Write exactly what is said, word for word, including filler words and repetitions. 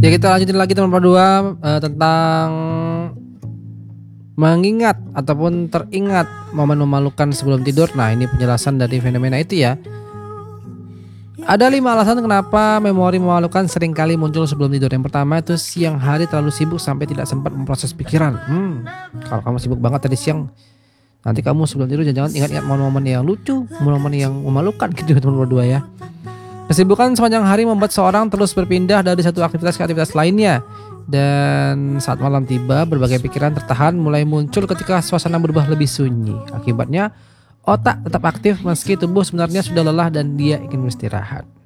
Ya kita lanjutin lagi teman berdua uh, tentang mengingat ataupun teringat momen memalukan sebelum tidur. Nah ini penjelasan dari fenomena itu ya. Ada lima alasan kenapa memori memalukan seringkali muncul sebelum tidur. Yang pertama itu siang hari terlalu sibuk sampai tidak sempat memproses pikiran. Hmm, kalau kamu sibuk banget tadi siang, nanti kamu sebelum tidur jangan-jangan ingat-ingat momen-momen yang lucu, momen-momen yang memalukan gitu teman berdua ya. Kesibukan sepanjang hari membuat seorang terus berpindah dari satu aktivitas ke aktivitas lainnya. Dan saat malam tiba, berbagai pikiran tertahan mulai muncul ketika suasana berubah lebih sunyi. Akibatnya, otak tetap aktif meski tubuh sebenarnya sudah lelah dan dia ingin beristirahat.